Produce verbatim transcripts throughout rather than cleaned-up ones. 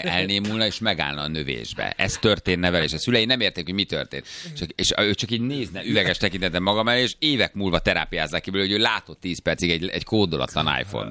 elnémulna és megállna a növésbe. Ez történne vele, és a szülei nem érték, hogy mi történt. És, és ő csak így nézne üveges tekintetem magam elé, és évek múlva terápiázzák ki belőle, hogy ő látott tíz percig egy, egy kódolatlan iPhone.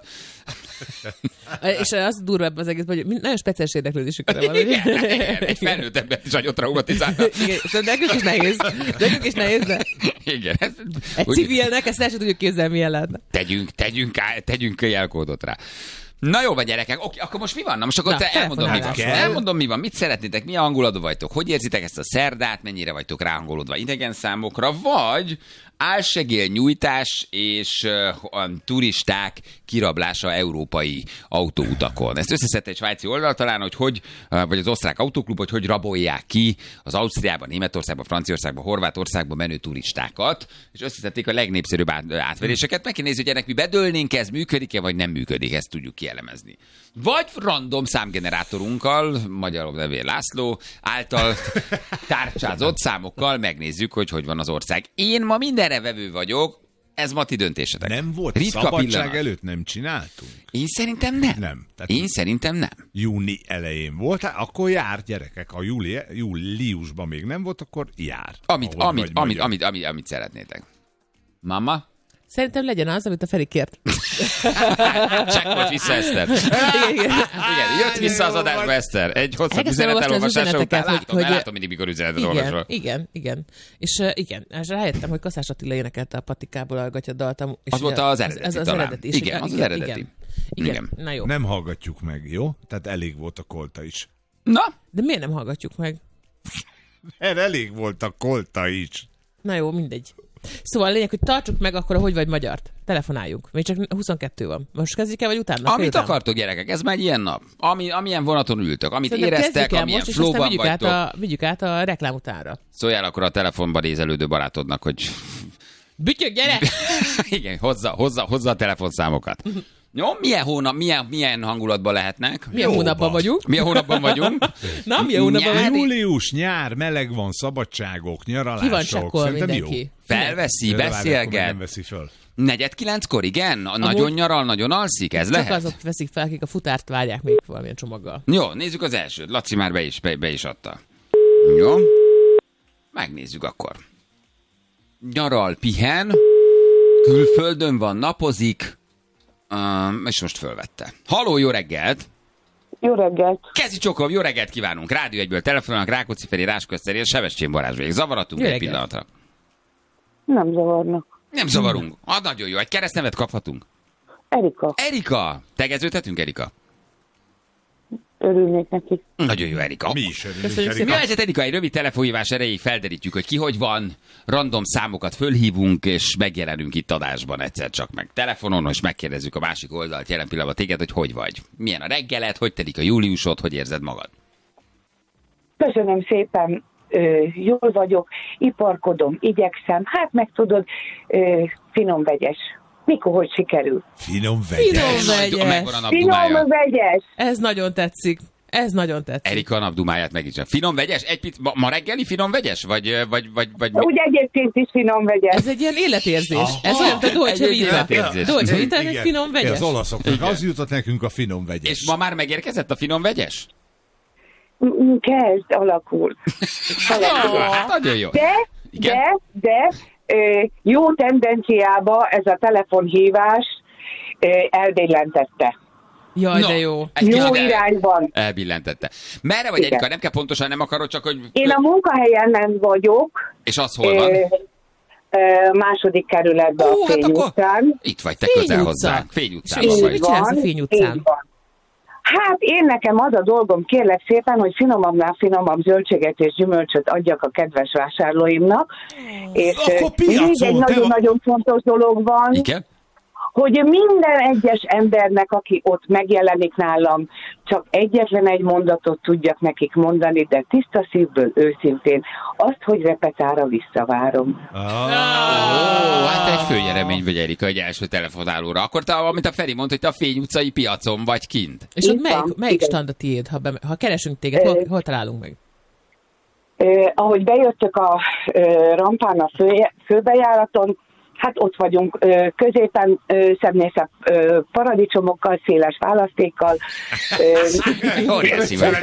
És az durvább az egész, hogy nagyon speciális érdeklődésükre van. Igen, igen, egy felnőtt ember is nagyon traumatizálta. Igen, és nekünk is nehéz. Nekünk is nehéz, de... Igen. Ez, egy úgy, civilnek ezt el sem tudjuk képzelni, milyen lehetne. Tegyünk, tegyünk, tegyünk jelkódot rá. Na jó, vagy gyerekek, oké, akkor most mi van? Na most akkor Na, te elmondom, mi van. kell. Elmondom, mi van. Mit szeretnétek, milyen hangulatban vagytok? Hogy érzitek ezt a szerdát? Mennyire vagytok ráhangolódva idegen számokra? Vagy álsegélnyújtás és uh, turisták kirablása európai autóutakon. Ezt összeszedte egy svájci oldal talán, hogy hogy, uh, vagy az osztrák autóklub, hogy hogy rabolják ki az Ausztriában, Németországban, Franciaországban, Horvátországban menő turistákat, és összeszedték a legnépszerűbb át, átveréseket. Meg kell nézni, hogy ennek mi bedőlnénk, ez működik-e, vagy nem működik, ezt tudjuk kielemezni. Vagy random számgenerátorunkkal, magyarul nevé László által tárcsázott számokkal megnézzük, hogy hogy van az ország. Én ma mindenre vevő vagyok, ez ma ti döntésetek. Nem volt Ritka szabadság pillanat. előtt nem csináltunk? Én szerintem nem. Nem. Tehát Én szerintem nem. Júni elején volt, hát akkor jár, gyerekek. Ha júli, júliusban még nem volt, akkor jár. Amit, Ahogy amit, vagy amit, magyar. amit, amit, amit szeretnétek. Mama? Szerintem legyen az, amit a Feri kért. Csekkolt vissza Eszter. Igen. Igen, jött vissza az adásba Eszter. Egy hosszabb Elkezdtem üzenet olvasni az elolvasása után. üzeneteket, Látom, hogy- hogy, hogy- látom mindig, mikor üzenetet Igen, olvasol. igen, igen. És uh, igen, és rájöttem, hogy Kaszás Attila énekelte a Patikából a Gatya daltam. És Az volt az ez- eredeti ez az talán. eredeti. És Igen, az az eredeti. Igen, igen. Igen. Na jó. Nem hallgatjuk meg, jó? Tehát elég volt a kolta is. Na, De miért nem hallgatjuk meg? Mert elég volt a kolta is. Na jó, mindegy. Szóval a lényeg, hogy tartsuk meg akkor a Hogy vagy magyart. Telefonáljunk. Még csak huszonkettő van. Most kezdjük el, vagy utána? amit Félután? akartok, gyerekek, ez már egy ilyen nap. Ami, amilyen vonaton ültök, amit Szerintem éreztek, kezdjük el amilyen most, és aztán flowban vigyük át, vagytok. a, vigyük át a reklám utánra. Szóljál akkor a telefonban nézelődő barátodnak, hogy Bütyök, gyere! igen, hozza, hozza, hozza a telefonszámokat. Jó, milyen hónap, milyen, milyen hangulatban lehetnek? Milyen Jóba. hónapban vagyunk? Milyen hónapban vagyunk? Na, milyen hónapban Nyári- vagyunk? Július, nyár, meleg van, szabadságok, nyaralások. Ki van csekkol Szerintem mindenki? jó. Felveszi, De várj, akkor még beszélget. nem veszi föl. Negyed kilenckor, igen? Nagyon nyaral, nagyon alszik, ez Csak lehet? azok veszik fel, akik a futárt várják még valamilyen csomaggal. Jó, nézzük az elsőt. Laci már be is, be, be is adta. Jó. Megnézzük akkor. Nyaral, pihen, külföldön van, napozik, um, és most fölvette. Haló, jó reggelt! Jó reggelt! Kezdj csokom, jó reggelt kívánunk! Rádió egyből telefonálnak, Rákóczi Feri, Rásközterén, Sebestyén Balázs vagyok. Zavaratunk Jó egy reggelt. pillanatra. Nem zavarnak. Nem zavarunk. Ah, nagyon jó, egy keresztnevet kaphatunk. Erika, Erika! Tegeződhetünk, Erika? örülnék neki. Nagyon jó, Erika. Mi is örülünk, Köszönjük Erika. Mi a helyzet, Erika? Egy rövid telefonhívás erejéig felderítjük, hogy ki hogy van, random számokat fölhívunk, és megjelenünk itt adásban egyszer csak meg telefonon, és megkérdezzük a másik oldalt jelen pillanatban téged, hogy hogy vagy. Milyen a reggeled, hogy telik a júliusod, hogy érzed magad? Köszönöm szépen, ö, jól vagyok, iparkodom, igyekszem, hát meg tudod, ö, finom vegyes. Mikor, hogy sikerül? Finom vegyes. Finom vegyes. Megvan a nap Finom dumája. vegyes! Ez nagyon tetszik. Ez nagyon tetszik. Erika a nap dumáját megint. Finom vegyes? Egy pic, ma, ma reggeli finom vegyes? Vagy, vagy, vagy, vagy Úgy egyébként is finom vegyes. Ez egy ilyen életérzés. Ez olyan, mint a Dolce Egy Vita. életérzés. Dolce Vita, ez egy Igen. finom vegyes. Az olaszoknak az jutott nekünk a finom vegyes. És ma már megérkezett a finom vegyes? Mm, Kezd, alakul. Jó, hát nagyon jó. De, Igen? de, de, ö, jó tendenciába ez a telefonhívás ö, elbillentette. Jaj, No, de jó. egy Jó kicsit el- irányban. Elbillentette. Merre vagy, Igen. Erika? Nem kell pontosan, nem akarod, csak hogy... Én a munkahelyen vagyok, És az hol van? ö, ö, második kerületben Ó, a hát Fény akkor- utcán. Itt vagy te Fény közel utca. hozzánk. Fény utcában És vagy. mit csinálsz a Fény utcán? így van. Hát én nekem az a dolgom, kérlek szépen, hogy finomabbnál finomabb zöldséget és gyümölcsöt adjak a kedves vásárlóimnak. És Akkor ö, még piacon, egy te nagyon-nagyon fontos dolog van, Igen? hogy minden egyes embernek, aki ott megjelenik nálam, csak egyetlen egy mondatot tudjak nekik mondani, de tiszta szívből, őszintén, azt, hogy repetára visszavárom. Ah, Ó, hát egy főnyeremény vagy, Erika, egy első telefonálóra. Akkor te, amit a Feri mondta, hogy te a Fény utcai piacon vagy kint. És ott Itt melyik, van, melyik igen. stand a tiéd, ha, be, ha keresünk téged, hol, hol találunk meg? Eh, ahogy bejöttök a eh, rampán a fő, főbejáraton, hát ott vagyunk eh, középen, eh, szebbnél szebb eh, paradicsomokkal, széles választékkal. Eh, Óriási vagy.